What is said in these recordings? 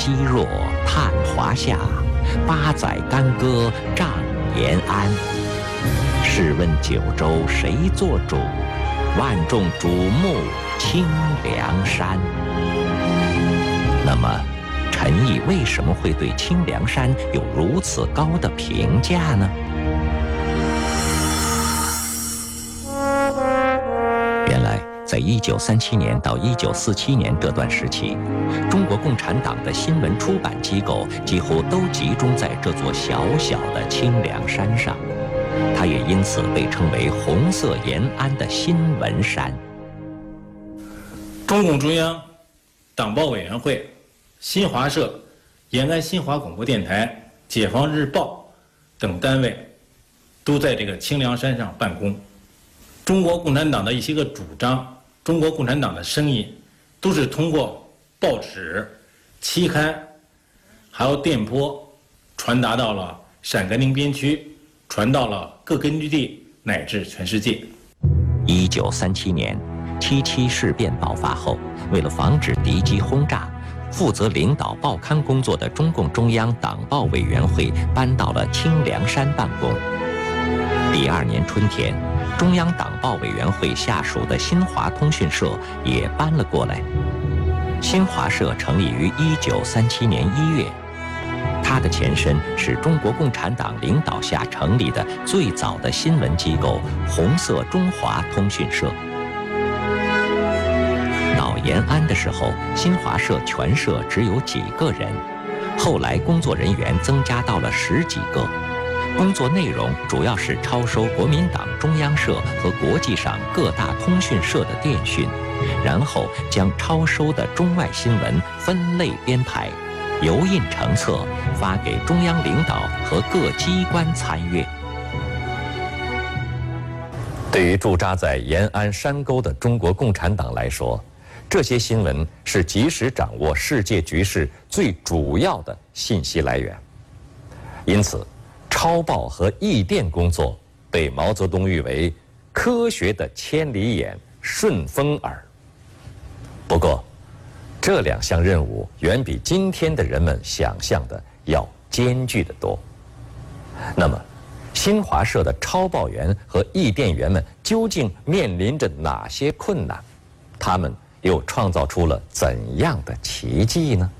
积弱叹华夏，八载干戈仗延安。试问九州谁做主？万众瞩目清凉山。那么，陈毅为什么会对清凉山有如此高的评价呢？原来，在1937年到1947年这段时期，中国共产党的新闻出版机构几乎都集中在这座小小的清凉山上，它也因此被称为“红色延安的新闻山”。 中共中央党报委员会、新华社、延安新华广播电台、解放日报等单位都在这个清凉山上办公。中国共产党的一些个主张，中国共产党的声音，都是通过报纸、期刊，还有电波，传达到了陕甘宁边区，传到了各根据地，乃至全世界。 1937年，77事变爆发后，为了防止敌机轰炸，负责领导报刊工作的中共中央党报委员会搬到了清凉山办公。第2年春天，中央党报委员会下属的新华通讯社也搬了过来。新华社成立于1937年1月，它的前身是中国共产党领导下成立的最早的新闻机构——红色中华通讯社。到延安的时候，新华社全社只有几个人，后来工作人员增加到了10几个。工作内容主要是抄收国民党中央社和国际上各大通讯社的电讯，然后将抄收的中外新闻分类编排，油印成册，发给中央领导和各机关参阅。对于驻扎在延安山沟的中国共产党来说，这些新闻是及时掌握世界局势最主要的信息来源。因此，抄报和译电工作被毛泽东誉为科学的千里眼、顺风耳。不过，这2项任务远比今天的人们想象的要艰巨得多。那么，新华社的抄报员和译电员们究竟面临着哪些困难？他们又创造出了怎样的奇迹呢？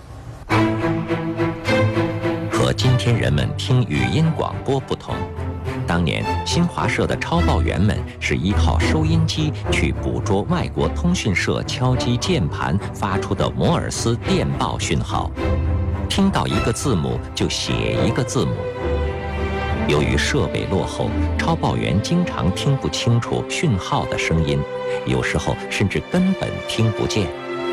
和今天人们听语音广播不同，当年新华社的抄报员们是依靠收音机去捕捉外国通讯社敲击键盘发出的摩尔斯电报讯号，听到一个字母就写一个字母。由于设备落后，抄报员经常听不清楚讯号的声音，有时候甚至根本听不见。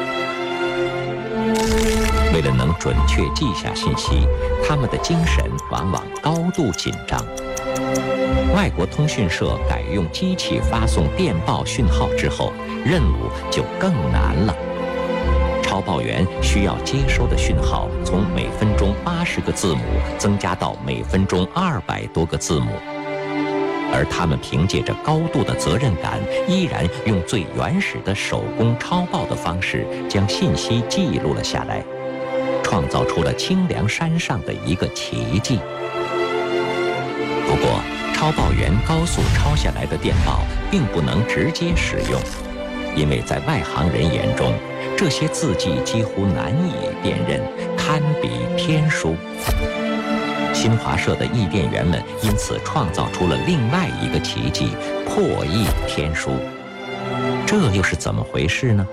为了能准确记下信息，他们的精神往往高度紧张。外国通讯社改用机器发送电报讯号之后，任务就更难了。抄报员需要接收的讯号从每分钟80个字母增加到每分钟200多个字母，而他们凭借着高度的责任感，依然用最原始的手工抄报的方式将信息记录了下来，创造出了清凉山上的一个奇迹。不过，抄报员高速抄下来的电报并不能直接使用，因为在外行人眼中，这些字迹几乎难以辨认，堪比天书。新华社的译电员们因此创造出了另外一个奇迹——破译天书。这又是怎么回事呢？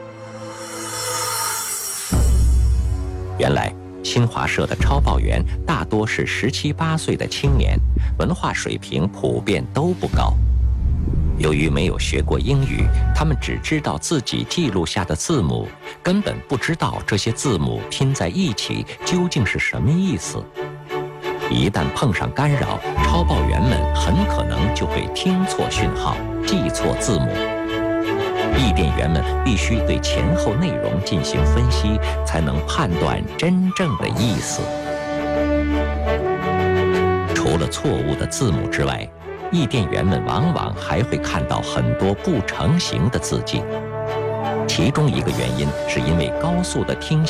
原来，新华社的抄报员大多是17、18岁的青年，文化水平普遍都不高。由于没有学过英语，他们只知道自己记录下的字母，根本不知道这些字母拼在一起究竟是什么意思。一旦碰上干扰，抄报员们很可能就会听错讯号，记错字母。译电员们必须对前后内容进行分析，才能判断真正的意思。除了错误的字母之外，译电员们往往还会看到很多不成形的字迹，其中一个原因是因为高速的听